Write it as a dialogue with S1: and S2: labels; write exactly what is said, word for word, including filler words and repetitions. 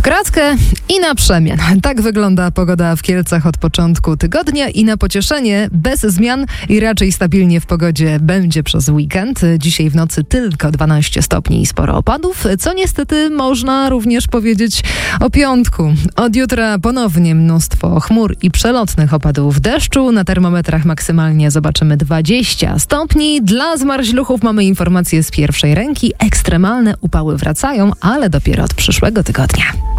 S1: kratkę i na przemian. Tak wygląda pogoda w Kielcach od początku tygodnia i na pocieszenie bez zmian i raczej stabilnie w pogodzie będzie przez weekend. Dzisiaj w nocy tylko dwanaście stopni i sporo opadów, co niestety można również powiedzieć o piątku. Od jutra ponownie mnóstwo chmur i przelotnych opadów deszczu. Na termometrach maksymalnie zobaczymy dwadzieścia stopni. Dla zmarzluchów mamy informacje z pierwszej ręki. Ekstremalne upały wracają, ale dopiero od przyszłego tygodnia.